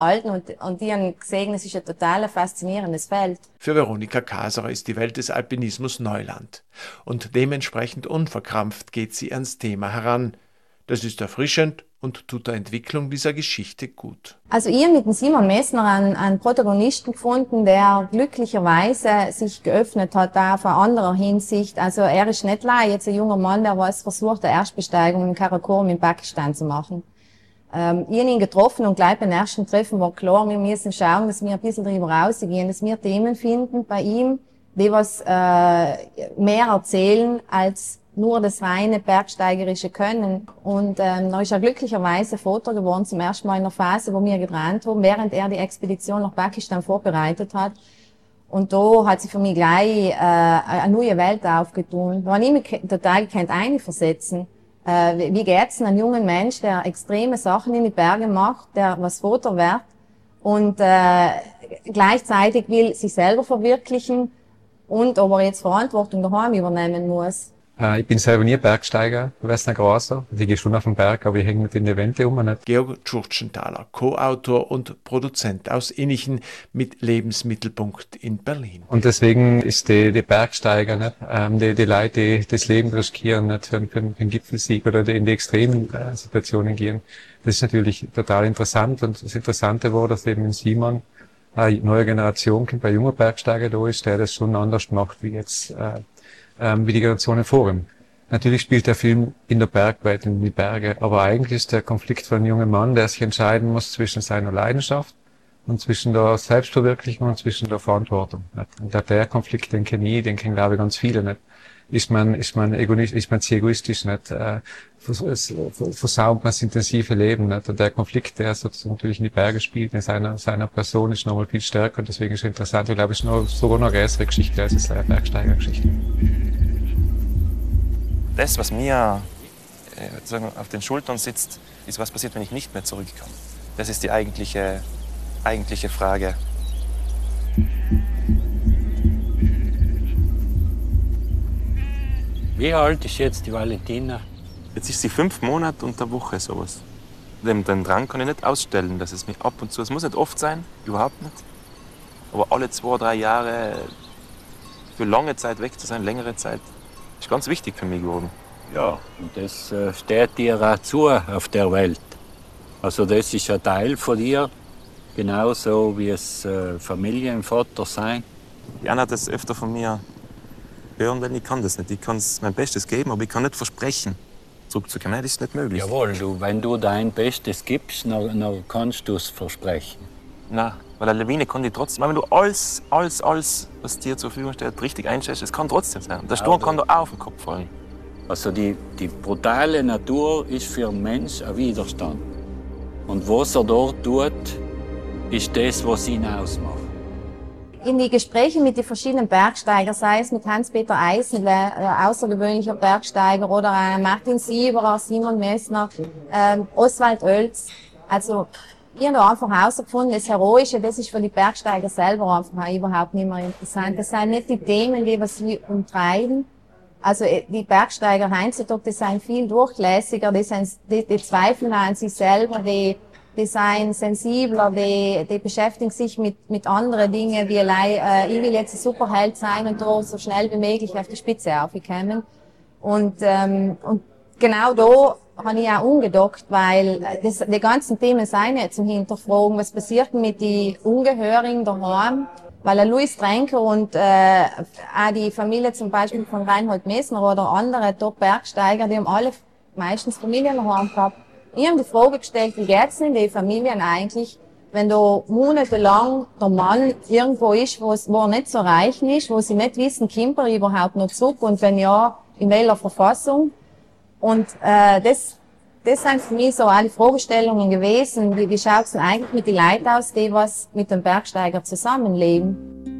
und die haben gesehen, es ist ein total faszinierendes Feld. Für Veronika Kaserer ist die Welt des Alpinismus Neuland. Und dementsprechend unverkrampft geht sie ans Thema heran. Das ist erfrischend und tut der Entwicklung dieser Geschichte gut. Also ich habe mit dem Simon Messner einen Protagonisten gefunden, der glücklicherweise sich geöffnet hat, da auf eine andere Hinsicht. Also er ist nicht jetzt ein junger Mann, der was versucht, eine Erstbesteigung im Karakorum in Pakistan zu machen. Ich habe ihn getroffen und gleich beim ersten Treffen war klar, wir müssen schauen, dass wir ein bisschen darüber rausgehen, dass wir Themen finden bei ihm, die was mehr erzählen als nur das reine bergsteigerische Können. Und da ist er glücklicherweise Foto geworden, zum ersten Mal in der Phase, wo wir gedreht haben, während er die Expedition nach Pakistan vorbereitet hat. Und da hat sich für mich gleich eine neue Welt aufgetun. Da habe ich mich total einversetzen. Wie geht's einem jungen Mensch, der extreme Sachen in die Berge macht, der was Foto wird und gleichzeitig will sich selber verwirklichen und ob er jetzt Verantwortung daheim übernehmen muss. Ich bin selber nie Bergsteiger, gewesen, großer. Ich gehe schon auf den Berg, aber ich hänge mit den Eventen um. Nicht. Georg Tschurtschenthaler, Co-Autor und Produzent aus Innichen mit Lebensmittelpunkt in Berlin. Und deswegen ist die Bergsteiger, nicht, die Leute, die das Leben riskieren, nicht für den Gipfelsieg oder in die extremen Situationen gehen. Das ist natürlich total interessant. Und das Interessante war, dass eben in Simon eine neue Generation kommt, ein junger Bergsteiger da ist, der das schon anders macht wie jetzt wie die Generationen vor ihm. Natürlich spielt der Film in der Bergwelt, in die Berge, aber eigentlich ist der Konflikt für einen jungen Mann, der sich entscheiden muss zwischen seiner Leidenschaft und zwischen der Selbstverwirklichung und zwischen der Verantwortung. Und der Konflikt, den kenne ich, den kennen glaube ich ganz viele nicht. Ist man Egoist, ist man zu egoistisch nicht, versaumt man das intensive Leben nicht. Und der Konflikt, der sozusagen natürlich in die Berge spielt, in seiner Person ist nochmal viel stärker und deswegen ist es interessant. Ich glaube, es ist sogar noch eine größere Geschichte als eine Bergsteigergeschichte. Das, was mir auf den Schultern sitzt, ist, was passiert, wenn ich nicht mehr zurückkomme. Das ist die eigentliche Frage. Wie alt ist jetzt die Valentina? Jetzt ist sie 5 Monate und eine Woche, sowas. Den Drang kann ich nicht ausstellen, dass es mich ab und zu, es muss nicht oft sein, überhaupt nicht. Aber alle 2, 3 Jahre für lange Zeit weg zu sein, längere Zeit, ist ganz wichtig für mich geworden. Ja, und das steht dir auch zu auf der Welt. Also das ist ein Teil von dir, genauso wie es Familienvater sein. Jan hat das öfter von mir hören, denn ich kann das nicht. Ich kann mein Bestes geben, aber ich kann nicht versprechen, zurückzukommen. Nein, das ist nicht möglich. Jawohl, wenn du dein Bestes gibst, dann kannst du es versprechen. Nein, weil eine Lawine kann die trotzdem, wenn du alles, was dir zur Verfügung steht, richtig einschätzt, es kann trotzdem sein. Der Sturm kann da auch auf den Kopf fallen. Also die brutale Natur ist für den Menschen ein Widerstand. Und was er dort tut, ist das, was ihn ausmacht. In die Gespräche mit den verschiedenen Bergsteigern, sei es mit Hans-Peter Eisenle, außergewöhnlicher Bergsteiger, oder Martin Sieberer, Simon Messner, Oswald Oelz, also ich habe einfach herausgefunden, das Heroische, das ist für die Bergsteiger selber einfach überhaupt nicht mehr interessant. Das sind nicht die Themen, die was sie umtreiben. Also die Bergsteiger heutzutage, die sind viel durchlässiger, die zweifeln an sich selber, die sind sensibler, die beschäftigen sich mit anderen Dingen, wie ich will jetzt ein Superheld sein und da so schnell wie möglich auf die Spitze aufkommen. Und genau da habe ich auch umgedockt, weil die ganzen Themen sind nicht zum Hinterfragen. Was passiert mit den Ungehörigen daheim? Weil Louis Trenker und auch die Familie zum Beispiel von Reinhold Messner oder andere Top-Bergsteiger, die haben alle meistens Familien daheim gehabt. Ich habe die Frage gestellt, wie geht's in den Familien eigentlich, wenn da monatelang der Mann irgendwo ist, wo er nicht zu erreichen ist, wo sie nicht wissen, kommt er überhaupt noch zurück und wenn ja, in welcher Verfassung? Und das sind für mich so alle Fragestellungen gewesen, wie schaut's denn eigentlich mit den Leuten aus, die was mit dem Bergsteiger zusammenleben?